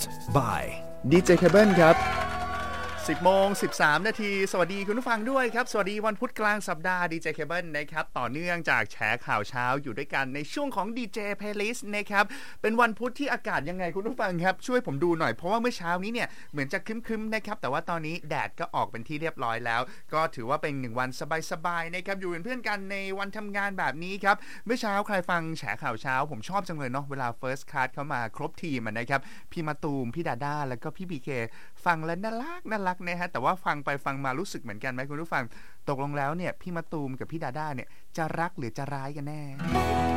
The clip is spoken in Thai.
by DJ Kevin ครับ 10:13 นาทีสวัสดีคุณผู้ฟังด้วยครับสวัสดีวันพุธกลางสัปดาห์ DJ Kevin นะครับต่อเนื่องจากแฉข่าวเช้าอยู่ด้วยกันในช่วงของ DJ Playlist นะครับเป็นวันพุธที่อากาศยังไงคุณผู้ฟังครับช่วยผมดูหน่อยเพราะว่าเมื่อเช้านี้เนี่ยเหมือนจะครึ้มๆนะครับแต่ว่าตอนนี้แดดก็ออกเป็นที่เรียบร้อยแล้วก็ถือว่าเป็น1วันสบายๆนะครับอยู่เป็นเพื่อนกันในวันทำงานแบบนี้ครับเมื่อเช้าใครฟังแฉข่าวเช้าผมชอบจังเลยเนาะเวลา First Card เข้ามาครบทีมนะครับพี่มะตูมพี่ดาด้าแล้วก็พี่บีเคฟังแล้วน่ารักนะฮะแต่ว่าฟังไปฟังมารู้สึกเหมือนกันไหมคุณผู้ฟังตกลงแล้วเนี่ยพี่มะตูมกับพี่ดาด้าเนี่ยจะรักหรือจะร้ายกันแน่